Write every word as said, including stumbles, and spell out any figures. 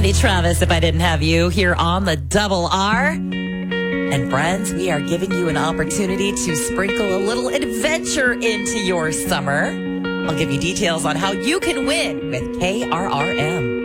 Randy Travis, if I didn't have you, here on the Double R. And friends, we are giving you an opportunity to sprinkle a little adventure into your summer. I'll give you details on how you can win with K R R M.